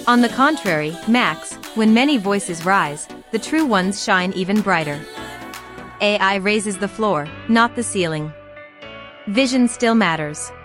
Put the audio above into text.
On the contrary, Max, when many voices rise, the true ones shine even brighter. AI raises the floor, not the ceiling. Vision still matters.